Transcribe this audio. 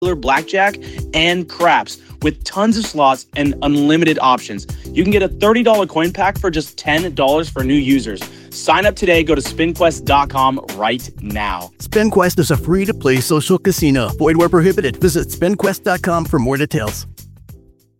blackjack, and craps with tons of slots and unlimited options. You can get a $30 coin pack for just $10 for new users. Sign up today. Go to spinquest.com right now. SpinQuest is a free-to-play social casino. Void where prohibited. Visit spinquest.com for more details.